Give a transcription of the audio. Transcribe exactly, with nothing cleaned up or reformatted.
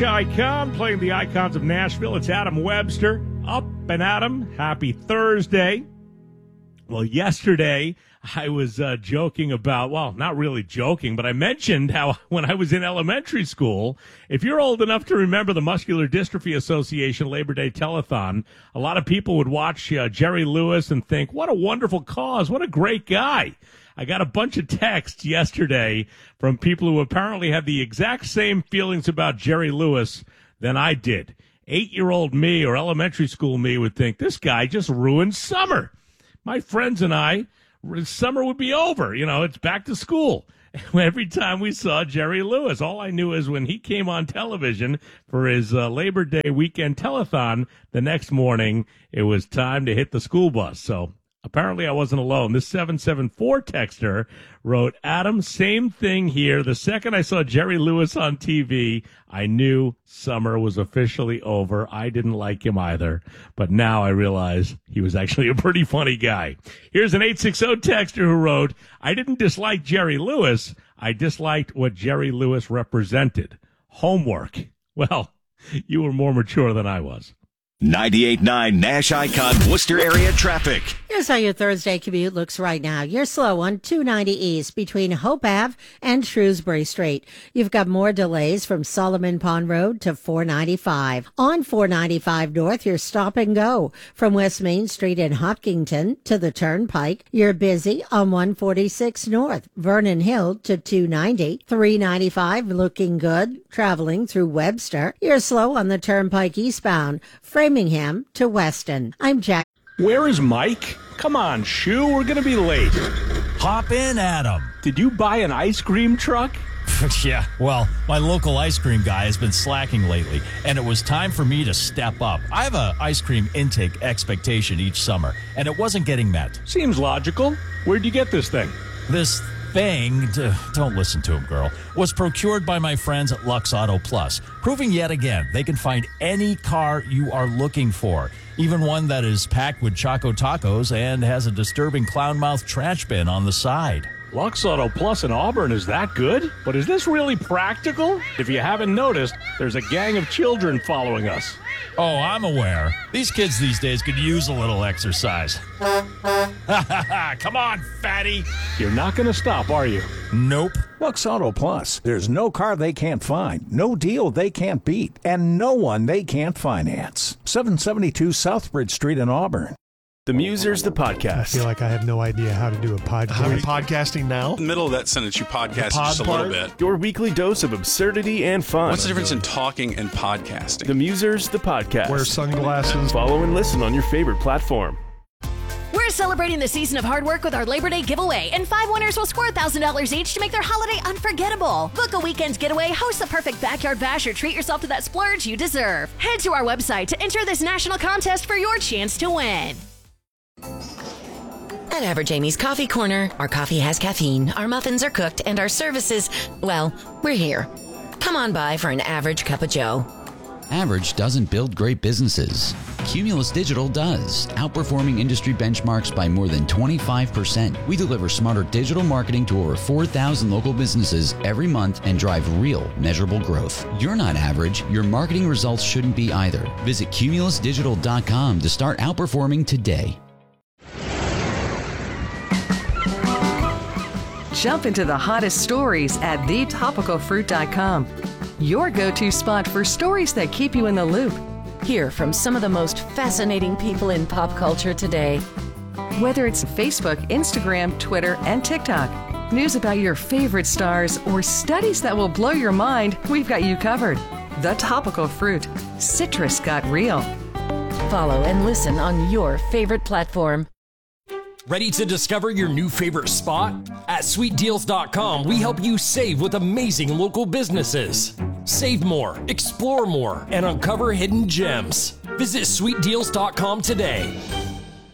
Nash Icon, playing the icons of Nashville. It's Adam Webster. Up and Adam, happy Thursday. Well, yesterday I was uh, joking about, well, not really joking, but I mentioned how when I was in elementary school, if you're old enough to remember the Muscular Dystrophy Association Labor Day Telethon, a lot of people would watch uh, Jerry Lewis and think, what a wonderful cause, what a great guy. I got a bunch of texts yesterday from people who apparently had the exact same feelings about Jerry Lewis than I did. Eight-year-old me or elementary school me would think, this guy just ruined summer. My friends and I, summer would be over. You know, it's back to school. Every time we saw Jerry Lewis, all I knew is when he came on television for his uh, Labor Day weekend telethon, the next morning, it was time to hit the school bus. So apparently I wasn't alone. This seven seven four texter wrote, Adam, same thing here. The second I saw Jerry Lewis on T V, I knew summer was officially over. I didn't like him either. But now I realize he was actually a pretty funny guy. Here's an eight six zero texter who wrote, I didn't dislike Jerry Lewis. I disliked what Jerry Lewis represented. Homework. Well, you were more mature than I was. ninety-eight point nine Nash Icon Worcester area traffic. Here's how your Thursday commute looks right now. You're slow on two ninety East between Hope Avenue and Shrewsbury Street. You've got more delays from Solomon Pond Road to four ninety-five. On four ninety-five North, you're stop and go from West Main Street in Hopkinton to the Turnpike. You're busy on one forty-six North, Vernon Hill to two ninety. three ninety-five looking good, traveling through Webster. You're slow on the Turnpike eastbound, Framingham to Weston. I'm Jack. Where is Mike? Come on, Shoo, we're going to be late. Hop in, Adam. Did you buy an ice cream truck? Yeah, well, my local ice cream guy has been slacking lately, and it was time for me to step up. I have an ice cream intake expectation each summer, and it wasn't getting met. Seems logical. Where'd you get this thing? This thing, don't listen to him, girl, was procured by my friends at Lux Auto Plus, proving yet again they can find any car you are looking for, even one that is packed with Choco Tacos and has a disturbing clown mouth trash bin on the side. Lux Auto Plus in Auburn is that good? But is this really practical? If you haven't noticed, there's a gang of children following us. Oh, I'm aware. These kids these days could use a little exercise. Come on, fatty. You're not going to stop, are you? Nope. Lux Auto Plus. There's no car they can't find, no deal they can't beat, and no one they can't finance. seven seventy-two Southbridge Street in Auburn. The Musers, the podcast. I feel like I have no idea how to do a podcast. Are we podcasting now? In the middle of that sentence, you podcast just a little bit. Your weekly dose of absurdity and fun. What's the difference in talking and podcasting? The Musers, the podcast. Wear sunglasses. Follow and listen on your favorite platform. We're celebrating the season of hard work with our Labor Day giveaway, and five winners will score one thousand dollars each to make their holiday unforgettable. Book a weekend's getaway, host the perfect backyard bash, or treat yourself to that splurge you deserve. Head to our website to enter this national contest for your chance to win. At Average Amy's Coffee Corner, our coffee has caffeine, our muffins are cooked, and our services, well, we're here. Come on by for an average cup of joe. Average doesn't build great businesses. Cumulus Digital does, outperforming industry benchmarks by more than twenty-five percent. We deliver smarter digital marketing to over four thousand local businesses every month and drive real, measurable growth. You're not average. Your marketing results shouldn't be either. Visit cumulus digital dot com to start outperforming today. Jump into the hottest stories at the topical fruit dot com. Your go-to spot for stories that keep you in the loop. Hear from some of the most fascinating people in pop culture today. Whether it's Facebook, Instagram, Twitter, and TikTok, news about your favorite stars, or studies that will blow your mind, we've got you covered. The Topical Fruit. Citrus got real. Follow and listen on your favorite platform. Ready to discover your new favorite spot? At sweet deals dot com, we help you save with amazing local businesses. Save more, explore more, and uncover hidden gems. Visit sweet deals dot com today.